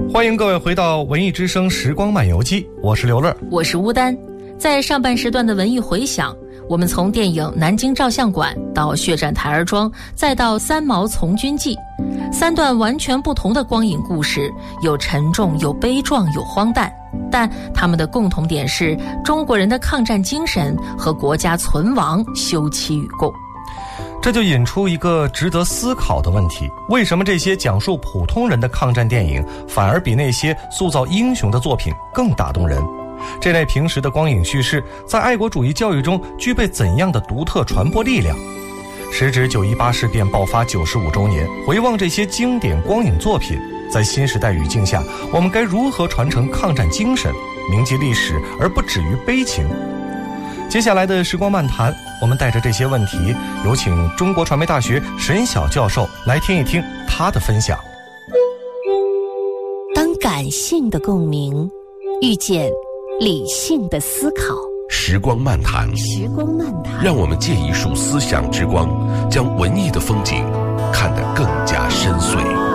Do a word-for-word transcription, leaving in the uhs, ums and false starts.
欢迎各位回到文艺之声时光漫游记，我是刘乐， 我是乌丹。在上半时段的文艺回响，我们从电影《南京照相馆》到《血战台儿庄》，再到《三毛从军记》，三段完全不同的光影故事，有沉重，有悲壮，有荒诞，但他们的共同点是中国人的抗战精神和国家存亡休戚与共。 这就引出一个值得思考的问题：为什么这些讲述普通人的抗战电影反而比那些塑造英雄的作品更打动人？这类平时的光影叙事在爱国主义教育中具备怎样的独特传播力量？时值九一八事变爆发九十五周年，回望这些经典光影作品，在新时代语境下，我们该如何传承抗战精神，铭记历史而不止于悲情？接下来的时光漫谈，我们带着这些问题，有请中国传媒大学沈晓教授来听一听他的分享。 当感性的共鸣遇见理性的思考， 时光漫谈， 时光漫谈， 让我们借一束思想之光，将文艺的风景看得更加深邃。